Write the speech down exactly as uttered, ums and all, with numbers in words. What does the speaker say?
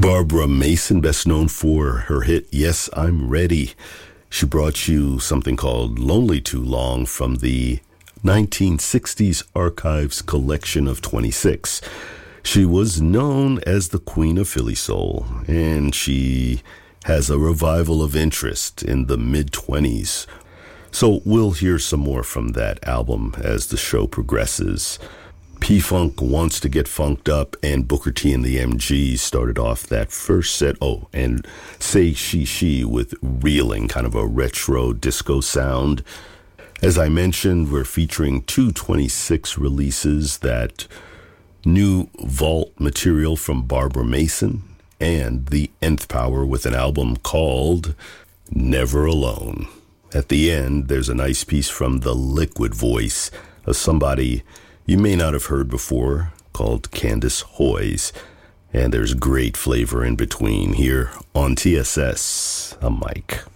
Barbara Mason, best known for her hit Yes, I'm Ready. She brought you something called Lonely Too Long from the nineteen sixties Archives collection of twenty-six. She was known as the Queen of Philly Soul, and she has a revival of interest in the mid-twenties. So we'll hear some more from that album as the show progresses. P-Funk Wants to Get Funked Up and Booker T and the M Gs started off that first set. Oh, and Say She She with Reeling, kind of a retro disco sound. As I mentioned, we're featuring two twenty-six releases, that new vault material from Barbara Mason and the Nth Power with an album called Never Alone. At the end, there's a nice piece from the liquid voice of somebody you may not have heard before, called Candace Hoyes, and there's great flavor in between here on T S S. I'm Mike.